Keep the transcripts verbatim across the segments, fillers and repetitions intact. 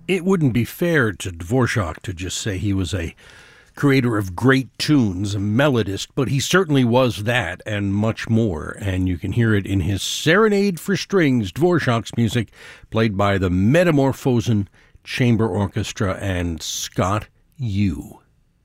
It wouldn't be fair to Dvorak to just say he was a creator of great tunes, a melodist, but he certainly was that and much more, and you can hear it in his Serenade for Strings, Dvorak's music, played by the Metamorphosen Chamber Orchestra and Scott Yu.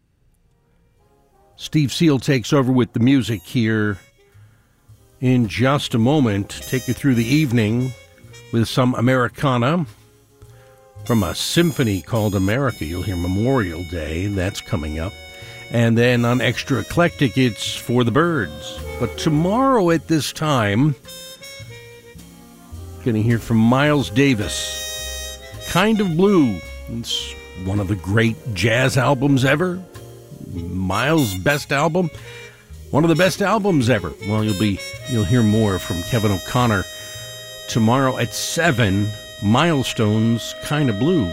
Steve Seal takes over with the music here in just a moment. Take you through the evening with some Americana from a symphony called America. You'll hear Memorial Day. That's coming up. And then on Extra Eclectic, it's For the Birds. But tomorrow at this time, going to hear from Miles Davis. Kind of Blue. It's one of the great jazz albums ever. Miles' best album. One of the best albums ever. Well, you'll be you'll hear more from Kevin O'Connor tomorrow at seven. Milestones, Kind of Blue.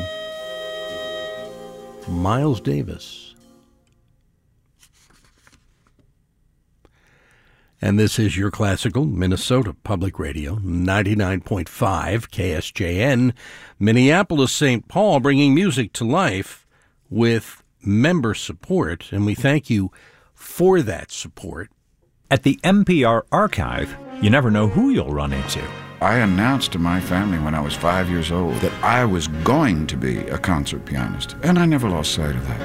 Miles Davis. And this is your classical Minnesota Public Radio, ninety-nine point five K S J N, Minneapolis, Saint Paul, bringing music to life with member support, and we thank you for that support. At the N P R Archive, you never know who you'll run into. I announced to my family when I was five years old that I was going to be a concert pianist, and I never lost sight of that.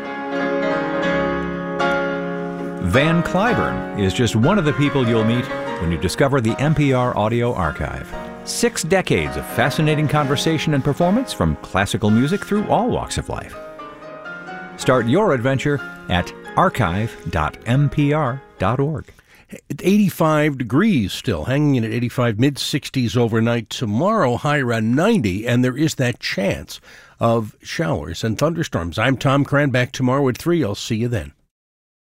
Van Cliburn is just one of the people you'll meet when you discover the N P R Audio Archive. Six decades of fascinating conversation and performance from classical music through all walks of life. Start your adventure at archive dot n p r dot org. At eighty-five degrees still, hanging in at eighty-five, mid-sixties overnight. Tomorrow, high around ninety, and there is that chance of showers and thunderstorms. I'm Tom Cran, back tomorrow at three. I'll see you then.